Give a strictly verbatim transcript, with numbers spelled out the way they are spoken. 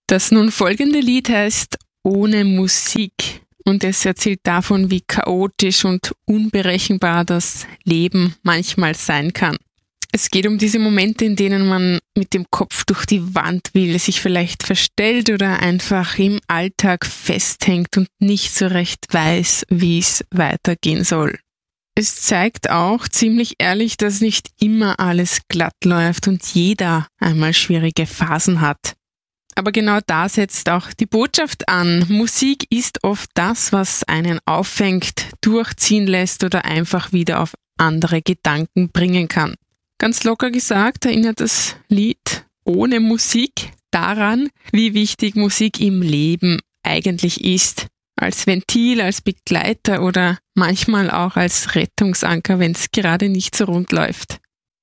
Das nun folgende Lied heißt Ohne Musik und es erzählt davon, wie chaotisch und unberechenbar das Leben manchmal sein kann. Es geht um diese Momente, in denen man mit dem Kopf durch die Wand will, sich vielleicht verstellt oder einfach im Alltag festhängt und nicht so recht weiß, wie es weitergehen soll. Es zeigt auch ziemlich ehrlich, dass nicht immer alles glatt läuft und jeder einmal schwierige Phasen hat. Aber genau da setzt auch die Botschaft an. Musik ist oft das, was einen auffängt, durchziehen lässt oder einfach wieder auf andere Gedanken bringen kann. Ganz locker gesagt erinnert das Lied Ohne Musik daran, wie wichtig Musik im Leben eigentlich ist. Als Ventil, als Begleiter oder manchmal auch als Rettungsanker, wenn es gerade nicht so rund läuft.